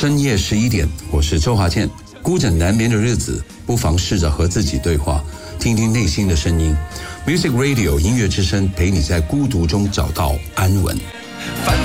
深夜11点，我是周华健。孤枕难眠的日子，不妨试着和自己对话，听听内心的声音。Music Radio 音乐之声，陪你在孤独中找到安稳。